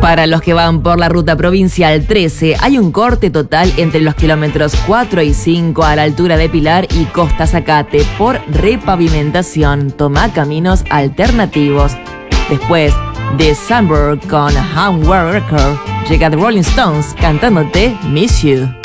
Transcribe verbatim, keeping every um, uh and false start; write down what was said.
Para los que van por la ruta provincial trece, hay un corte total entre los kilómetros cuatro y cinco a la altura de Pilar y Costa Zacate por repavimentación. Toma caminos alternativos. Después de Sunburn con Handworker, llega The Rolling Stones cantándote Miss You.